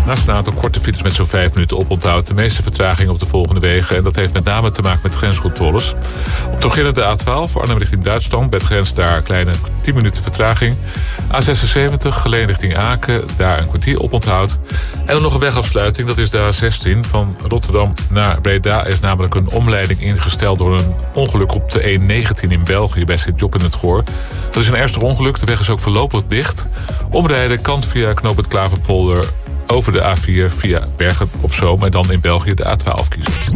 Naast een aantal korte files met zo'n 5 minuten oponthoud. De meeste vertraging op de volgende wegen. En dat heeft met name te maken met grenscontroles. Op de beginnende A12 voor Arnhem richting Duitsland. Bij de grens daar een kleine 10 minuten vertraging. A76 Geleen richting Aken. Daar een kwartier oponthoud. En dan nog een wegafsluiting. Dat is de A16 van Rotterdam naar Breda. Er is namelijk een omleiding ingesteld door een ongeluk op de E19 in België bij Sint-Job in het Goor. Dat is een ernstig ongeluk. De weg is ook voorlopig dicht. Omrijden kan via knooppunt Klaverpolder over de A4 via Bergen op Zoom en dan in België de A12 kiezen.